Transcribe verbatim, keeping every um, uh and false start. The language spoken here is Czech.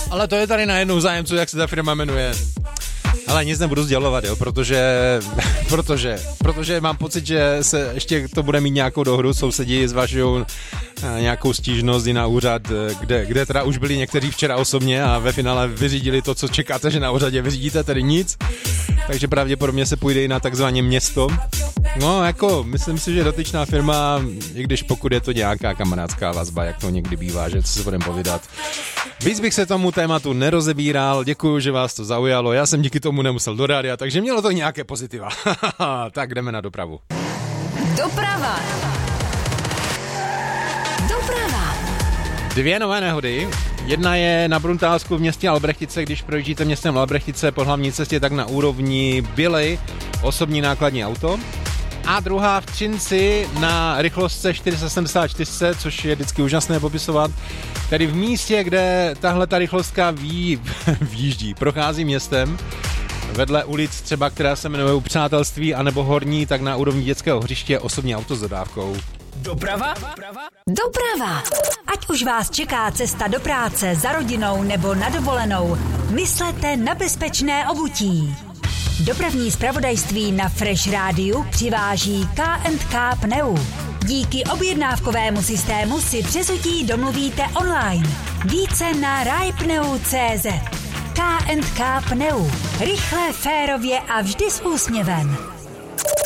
ale to je tady najednou zájemců, jak se ta firma jmenuje. Ale nic nebudu sdělovat, jo, protože, protože, protože mám pocit, že se ještě to bude mít nějakou dohru, sousedí zvažují nějakou stížnost i na úřad, kde, kde teda už byli někteří včera osobně a ve finále vyřídili to, co čekáte, že na úřadě vyřídíte, tedy nic. Takže pravděpodobně se půjde i na takzvané město. No, jako, myslím si, že dotyčná firma, i když pokud je to nějaká kamarádská vazba, jak to někdy bývá, že co se budeme povídat. Víc bych se tomu tématu nerozebíral, děkuju, že vás to zaujalo, já jsem díky tomu nemusel do rádia, takže mělo to nějaké pozitiva. Tak jdeme na dopravu. Doprava. Doprava. Dvě nové nehody. Jedna je na Bruntálsku v městě Albrechtice, když projíždíte městem Albrechtice po hlavní cestě, tak na úrovni Billy osobní nákladní auto. A druhá v Třinci na rychlostce čtyři sta sedmdesát čtyři, což je vždycky úžasné popisovat. Tedy v místě, kde tahle ta rychlostka ví, výjíždí, prochází městem, vedle ulic třeba, která se jmenuje Přátelství anebo Horní, tak na úrovni dětského hřiště osobní auto s dodávkou. Doprava? Doprava. Ať už vás čeká cesta do práce, za rodinou nebo na dovolenou, myslete na bezpečné obutí. Dopravní zpravodajství na Fresh Rádiu přiváží K and K Pneu. Díky objednávkovému systému si přezutí domluvíte online. Více na rajpneu tečka cé zet. K and K Pneu. Rychle, férově a vždy s úsměvem.